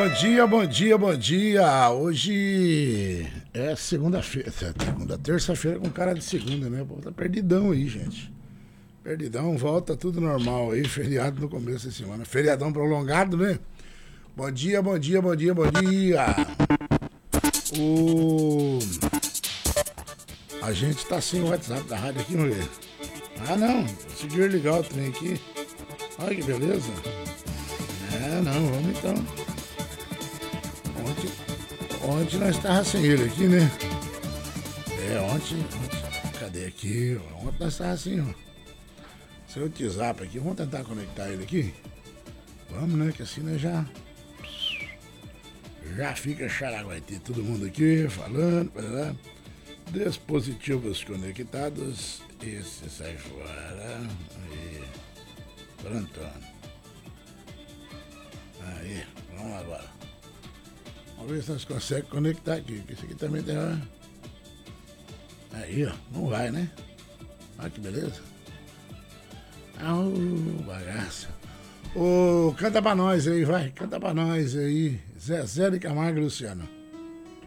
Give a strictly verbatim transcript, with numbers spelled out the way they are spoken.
bom dia, bom dia, bom dia. Hoje é segunda-feira, segunda, terça-feira com cara de segunda, né? Pô, tá perdidão aí, gente. Perdidão, volta tudo normal aí, feriado no começo da semana. Feriadão prolongado, né? Bom dia, bom dia, bom dia, bom dia. O... A gente tá sem o WhatsApp da rádio aqui, vamos ver. Ah, não, conseguiu ligar o trem aqui. Olha que beleza. É, não, vamos então. Ontem, ontem nós estávamos sem ele aqui, né? É, ontem, ontem. Cadê aqui? Ontem nós estávamos assim, ó. Seu WhatsApp aqui, vamos tentar conectar ele aqui? Vamos, né? Que assim nós já. Já fica xaraguaiti. Todo mundo aqui falando. Blá, dispositivos conectados. Esse sai fora. Aí. Pronto. Aí, vamos agora. Vamos ver se nós conseguimos conectar aqui, que esse aqui também tem uma... Aí, ó, não vai, né? Olha que beleza. Ah, oh, bagaça. Ô, oh, canta pra nós aí, vai, canta pra nós aí. Zezé de Camargo e Luciano.